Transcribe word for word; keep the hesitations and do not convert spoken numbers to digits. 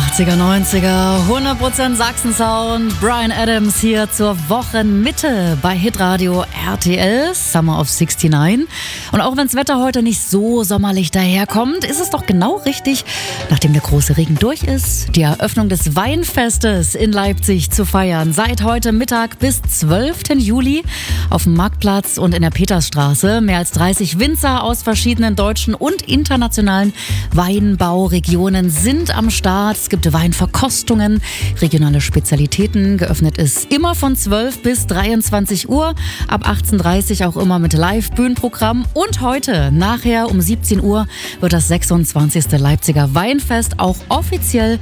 achtziger, neunziger, hundert Prozent Sachsen-Sound. Bryan Adams hier zur Wochenmitte bei Hitradio R T L, Summer of neunundsiebzig. Und auch wenn das Wetter heute nicht so sommerlich daherkommt, ist es doch genau richtig, nachdem der große Regen durch ist, die Eröffnung des Weinfestes in Leipzig zu feiern. Seit heute Mittag bis zwölften Juli auf dem Marktplatz und in der Petersstraße. Mehr als dreißig Winzer aus verschiedenen deutschen und internationalen Weinbauregionen sind am Start. Es gibt Weinverkostungen, regionale Spezialitäten. Geöffnet ist immer von zwölf bis dreiundzwanzig Uhr. Ab achtzehn Uhr dreißig auch immer mit Live-Bühnenprogramm. Und heute, nachher um siebzehn Uhr, wird das sechsundzwanzigste Leipziger Weinfest auch offiziell